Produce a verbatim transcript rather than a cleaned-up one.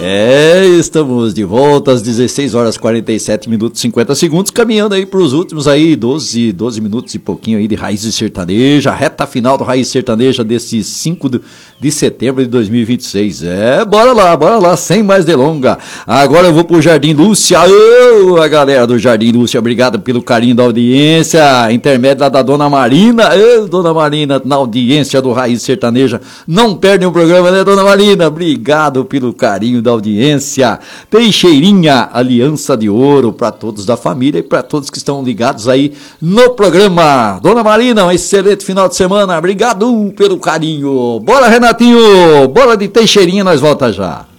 É, estamos de volta às dezesseis horas e quarenta e sete minutos e cinquenta segundos, caminhando aí para os últimos aí doze, doze minutos e pouquinho aí de Raízes Sertaneja, reta final do Raiz Sertaneja desse cinco de setembro de dois mil e vinte e seis. É, bora lá, bora lá, sem mais delonga. Agora eu vou pro Jardim Lúcia. Ô, a galera do Jardim Lúcia, obrigado pelo carinho da audiência, intermédio da Dona Marina. Ô, Dona Marina, na audiência do Raiz Sertaneja, não perdem o programa, né, Dona Marina? Obrigado pelo carinho da audiência. Teixeirinha, aliança de ouro para todos da família e para todos que estão ligados aí no programa. Dona Marina, um excelente final de semana. Obrigado pelo carinho. Bora, Renatinho, bola de Teixeirinha, nós volta já.